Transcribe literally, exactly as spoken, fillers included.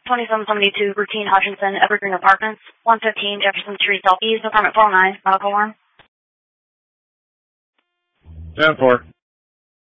twenty-seven seventy-two Routine Hutchinson, Evergreen Apartments, one fifteen Jefferson Street Southeast, apartment four oh nine, medical one. ten four.